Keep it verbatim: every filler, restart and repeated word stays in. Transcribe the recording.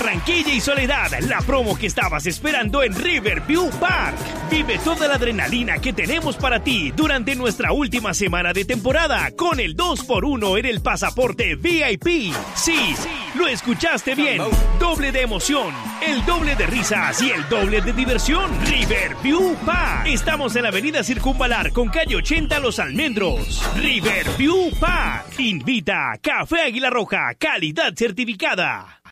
Barranquilla y Soledad, la promo que estabas esperando en Riverview Park. Vive toda la adrenalina que tenemos para ti durante nuestra última semana de temporada con el dos por uno en el pasaporte V I P. Sí, lo escuchaste bien. Doble de emoción, el doble de risas y el doble de diversión. Riverview Park. Estamos en la avenida Circunvalar con calle ochenta Los Almendros. Riverview Park. Invita Café Águila Roja, calidad certificada.